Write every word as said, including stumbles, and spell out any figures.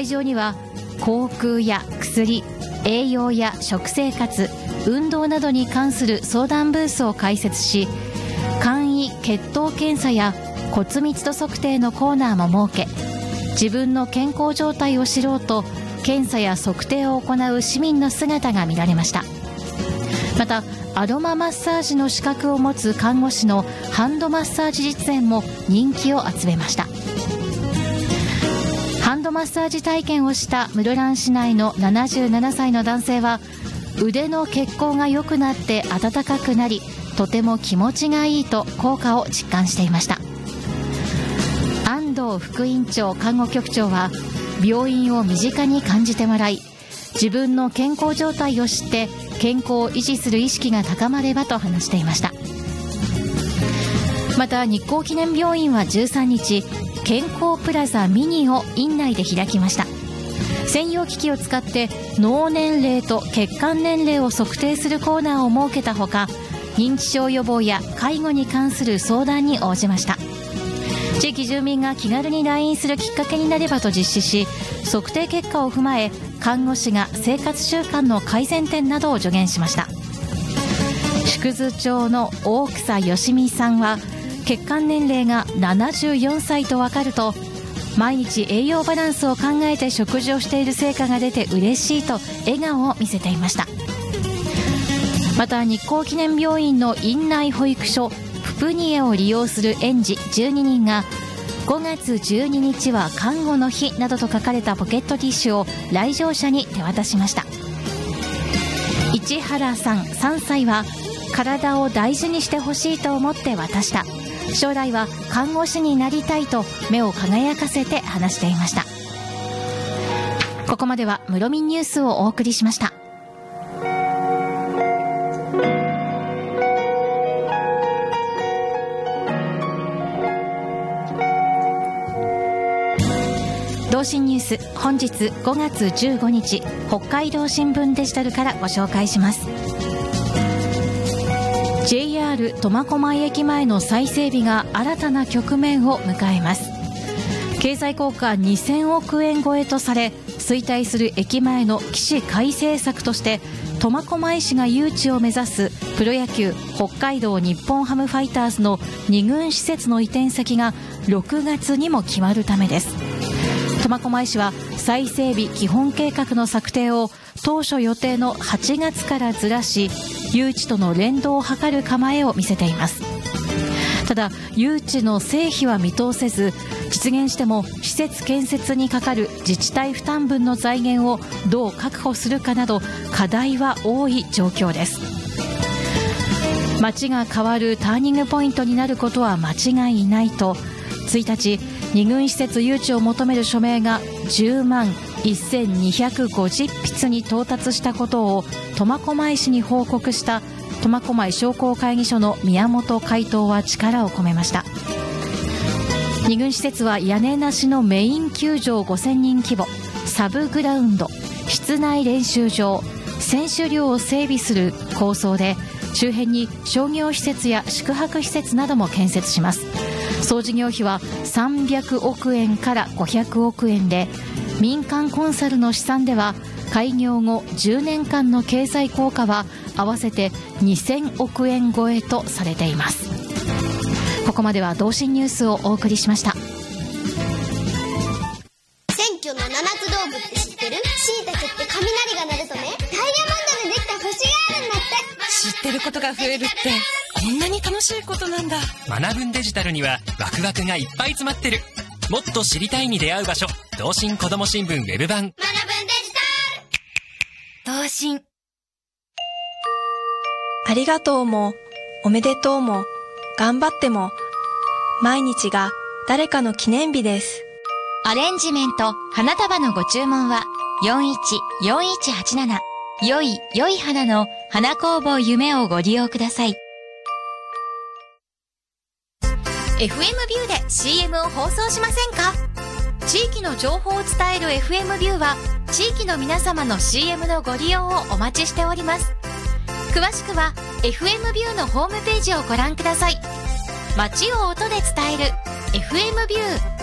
場には航空や薬、栄養や食生活、運動などに関する相談ブースを開設し、簡易血糖検査や骨密度測定のコーナーも設け、自分の健康状態を知ろうと検査や測定を行う市民の姿が見られました。またアロママッサージの資格を持つ看護師のハンドマッサージ実演も人気を集めました。ハンドマッサージ体験をした室蘭市内のななじゅうななさいの男性は、腕の血行が良くなって温かくなり、とても気持ちがいいと効果を実感していました。安藤副院長看護局長は、病院を身近に感じてもらい、自分の健康状態を知って健康を維持する意識が高まればと話していました。また日光記念病院はじゅうさんにち、健康プラザミニを院内で開きました。専用機器を使って脳年齢と血管年齢を測定するコーナーを設けたほか、認知症予防や介護に関する相談に応じました。地域住民が気軽に来院するきっかけになればと実施し、測定結果を踏まえ看護師が生活習慣の改善点などを助言しました。縮図町の大草よしみさんは、血管年齢がななじゅうよんさいと分かると、毎日栄養バランスを考えて食事をしている成果が出て嬉しいと笑顔を見せていました。また日光記念病院の院内保育所ププニエを利用する園児じゅうににんが、ごがつじゅうににちは看護の日などと書かれたポケットティッシュを来場者に手渡しました。市原さんさんさいは、体を大事にしてほしいと思って渡した、将来は看護師になりたいと目を輝かせて話していました。ここまでは室民ニュースをお送りしました。同心ニュース、本日ごがつじゅうごにち、北海道新聞デジタルからご紹介します。 ジェイアール 苫小牧駅前の再整備が新たな局面を迎えます。経済効果にせんおくえん超えとされ、衰退する駅前の起死回生策として苫小牧市が誘致を目指すプロ野球北海道日本ハムファイターズのに軍施設の移転先がろくがつにも決まるためです。苫小牧市は再整備基本計画の策定を当初予定のはちがつからずらし、誘致との連動を図る構えを見せています。ただ誘致の成否は見通せず、実現しても施設建設にかかる自治体負担分の財源をどう確保するかなど課題は多い状況です。街が変わるターニングポイントになることは間違いないと、ついたちに軍施設誘致を求める署名がじゅうまんせんにひゃくごじゅっぴつに到達したことを苫小牧市に報告した苫小牧商工会議所の宮本会頭は力を込めました。に軍施設は屋根なしのメイン球場ごせんにん規模、サブグラウンド、室内練習場、選手寮を整備する構想で、周辺に商業施設や宿泊施設なども建設します。総事業費はさんびゃくおくえんからごひゃくおくえんで、民間コンサルの試算では開業後じゅうねんかんの経済効果は合わせてにせんおくえん超えとされています。ここまでは同心ニュースをお送りしました。 選挙の七つ道具って知ってる？しいたけって雷が鳴るとね、ダイヤモンドでできた星があるんだって。 知ってることが増えるってこんなに楽しいことなんだ。 学ぶんデジタルにはワクワクがいっぱい詰まってる。もっと知りたいに出会う場所、同心こども新聞ウェブ版。 学ぶんデジタル。 同心。 ありがとうもおめでとうも頑張っても、毎日が誰かの記念日です。 アレンジメント花束のご注文はよんいちよんいちはちなな、よいよい花の花工房夢をご利用ください。 エフエム ビューで シーエム を放送しませんか？地域の情報を伝える エフエム ビューは地域の皆様の シーエム のご利用をお待ちしております。詳しくは エフエム ビューのホームページをご覧ください。街を音で伝える エフエム ビュー。